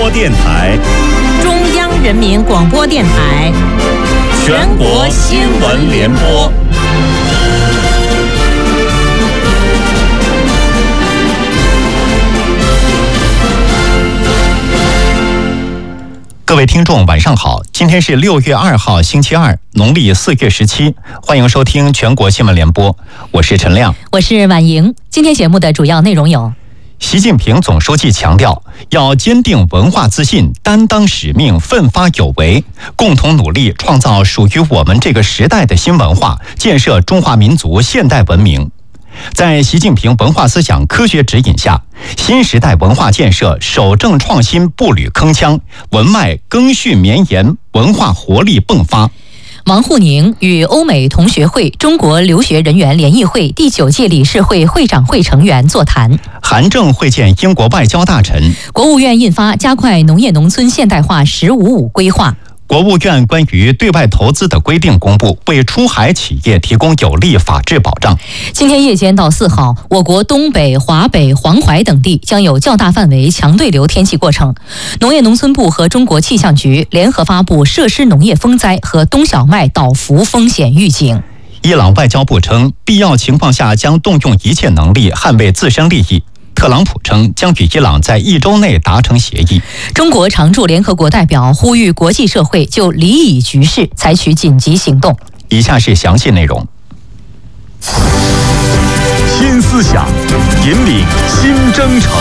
电台、 中央人民广播电台、 全国新闻联播。各位听众晚上好，今天是6月2号星期二，农历4月17，欢迎收听全国新闻联播，我是陈亮， 我是婉莹。今天节目的主要内容有： 习近平总书记强调，要坚定文化自信，担当使命，奋发有为，共同努力创造属于我们这个时代的新文化，建设中华民族现代文明。在习近平文化思想科学指引下，新时代文化建设守正创新，步履铿锵，文脉更续绵延，文化活力迸发。 王沪宁与欧美同学会中国留学人员联谊会第9届理事会会长会成员座谈。 韩正会见英国外交大臣。 国务院印发加快农业农村现代化“15+5”规划。 国务院关于对外投资的规定公布，为出海企业提供有力法治保障。 今天夜间到4号，我国东北、华北、黄淮等地将有较大范围强对流天气过程。农业农村部和中国气象局联合发布设施农业风灾和冬小麦倒伏风险预警。 伊朗外交部称，必要情况下将动用一切能力捍卫自身利益。特朗普称将与伊朗在1周内达成协议。 中国常驻联合国代表呼吁国际社会就黎以局势采取紧急行动。 以下是详细内容。 新思想引领新征程。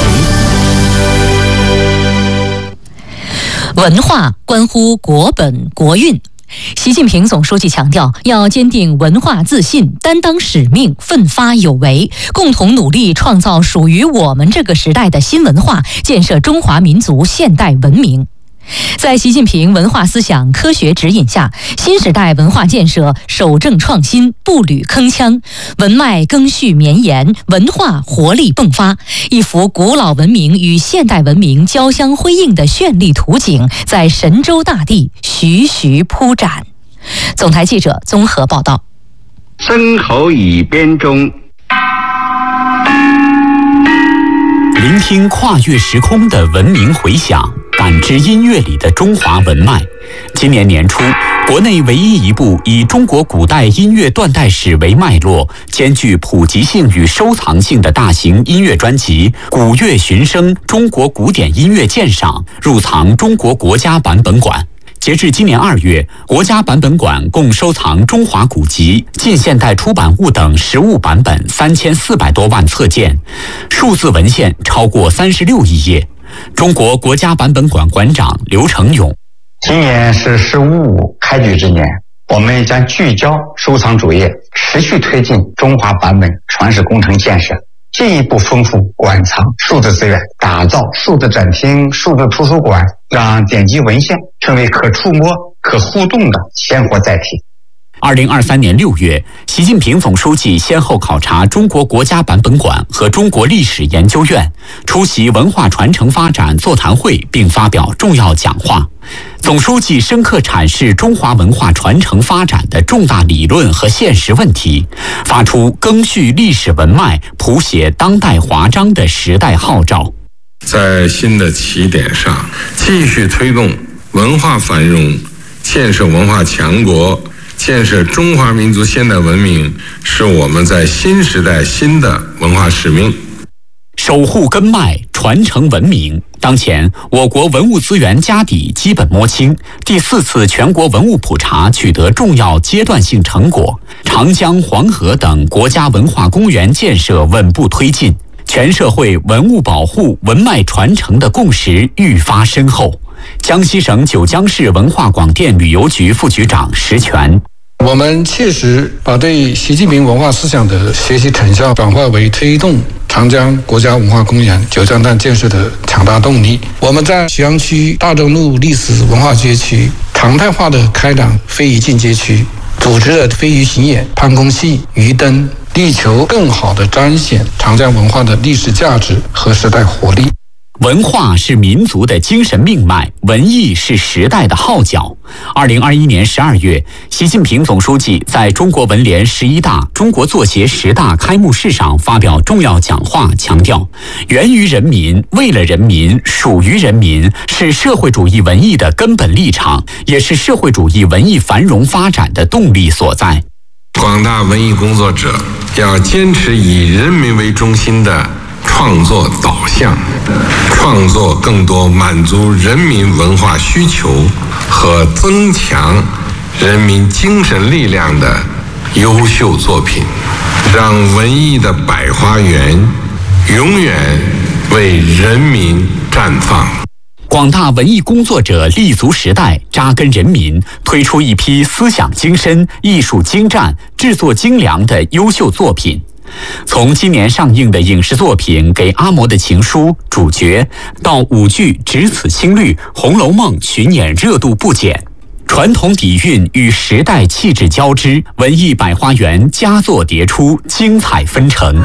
文化关乎国本国运。习近平总书记强调，要坚定文化自信，担当使命，奋发有为，共同努力创造属于我们这个时代的新文化，建设中华民族现代文明。在习近平文化思想科学指引下，新时代文化建设守正创新，步履铿锵，文脉更续绵延，文化活力迸发，一幅古老文明与现代文明交相辉映的绚丽图景在神州大地徐徐铺展。总台记者综合报道。 僧口语编中， 聆听跨越时空的文明回响，感知音乐里的中华文脉。今年年初，国内唯一一部以中国古代音乐断代史为脉络，兼具普及性与收藏性的大型音乐专辑《古乐寻声：中国古典音乐鉴赏》入藏中国国家版本馆。截至今年2月，国家版本馆共收藏中华古籍、近现代出版物等实物版本3400多万册件，数字文献超过36亿页。中国国家版本馆馆长刘成勇： 今年是15+5开局之年，我们将聚焦收藏主业，持续推进中华版本传世工程建设，进一步丰富馆藏数字资源，打造数字展厅、数字图书馆，让典籍文献成为可触摸、可互动的鲜活载体。 2023年6月，习近平总书记先后考察中国国家版本馆和中国历史研究院，出席文化传承发展座谈会并发表重要讲话。总书记深刻阐释中华文化传承发展的重大理论和现实问题，发出更续历史文脉、谱写当代华章的时代号召。 在新的起点上，继续推动文化繁荣，建设文化强国，建设中华民族现代文明，是我们在新时代新的文化使命。 守护根脉，传承文明。当前，我国文物资源家底基本摸清，第4次全国文物普查取得重要阶段性成果，长江、黄河等国家文化公园建设稳步推进，全社会文物保护、文脉传承的共识愈发深厚。江西省九江市文化广电旅游局副局长石全： 我们切实把对习近平文化思想的学习成效转化为推动长江国家文化公园九江段建设的强大动力。我们在徐阳区大正路历史文化街区常态化的开展非遗进阶区，组织了非遗巡演、攀宫戏、鱼灯，力求更好地彰显长江文化的历史价值和时代活力。 文化是民族的精神命脉，文艺是时代的号角。2021年12月，习近平总书记在中国文联11大、中国作协10大开幕式上发表重要讲话，强调源于人民、为了人民、属于人民是社会主义文艺的根本立场，也是社会主义文艺繁荣发展的动力所在。 广大文艺工作者要坚持以人民为中心的创作导向，创作更多满足人民文化需求和增强人民精神力量的优秀作品，让文艺的百花园永远为人民绽放。 广大文艺工作者立足时代，扎根人民，推出一批思想精深、艺术精湛、制作精良的优秀作品。从今年上映的影视作品《给阿嬷的情书》主角，到舞剧《只此青绿》《红楼梦》巡演热度不减，传统底蕴与时代气质交织，文艺百花园佳作迭出，精彩纷呈。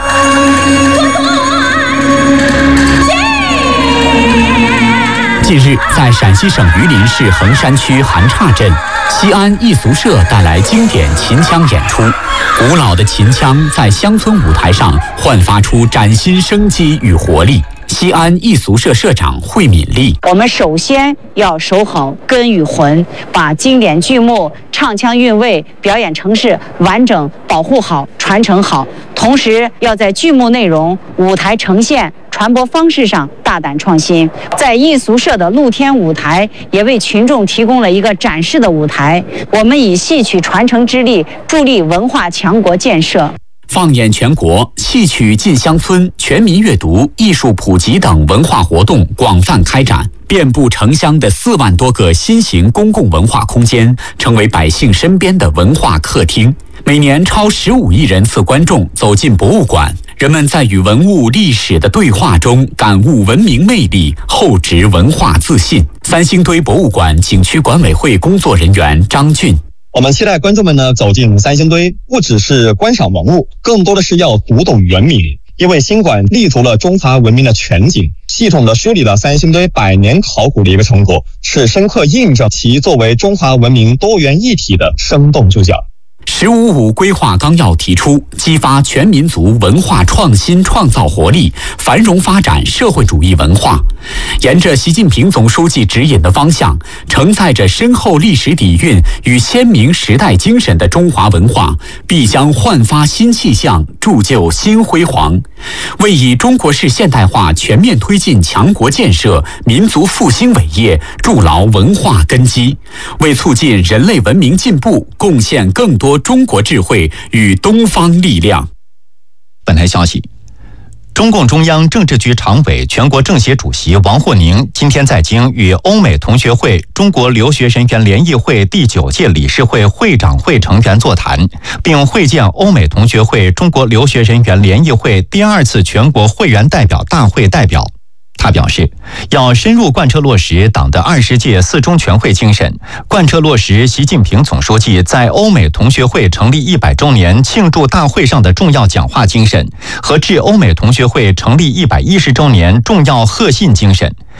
近日，在陕西省榆林市横山区韩岔镇，西安艺俗社带来经典秦腔演出。古老的秦腔在乡村舞台上焕发出崭新生机与活力。西安艺俗社社长惠敏丽： 我们首先要守好根与魂，把经典剧目唱腔韵味、表演程式完整保护好、传承好，同时要在剧目内容、舞台呈现、传播方式上大胆创新。在艺俗社的露天舞台也为群众提供了一个展示的舞台。我们以戏曲传承之力，助力文化强国建设。 放眼全国，戏曲进乡村、全民阅读、艺术普及等文化活动广泛开展，遍布城乡的4万多个新型公共文化空间，成为百姓身边的文化客厅。每年超15亿人次观众走进博物馆，人们在与文物历史的对话中感悟文明魅力，厚植文化自信。三星堆博物馆景区管委会工作人员张俊： 我们期待观众们呢走进三星堆，不只是观赏文物，更多的是要读懂原名。因为新馆立足了中华文明的全景，系统的梳理了三星堆100年考古的一个成果，是深刻印证其作为中华文明多元一体的生动注脚。 “15+5”规划纲要提出，激发全民族文化创新创造活力，繁荣发展社会主义文化。沿着习近平总书记指引的方向，承载着深厚历史底蕴与鲜明时代精神的中华文化，必将焕发新气象，铸就新辉煌，为以中国式现代化全面推进强国建设、民族复兴伟业筑牢文化根基，为促进人类文明进步贡献更多中国智慧与东方力量。 本台消息，中共中央政治局常委、全国政协主席王沪宁今天在京与欧美同学会中国留学人员联谊会第9届理事会会长会成员座谈，并会见欧美同学会中国留学人员联谊会第2次全国会员代表大会代表。他表示，要深入贯彻落实党的20届4中全会精神，贯彻落实习近平总书记在欧美同学会成立100周年庆祝大会上的重要讲话精神和致欧美同学会成立110周年重要贺信精神。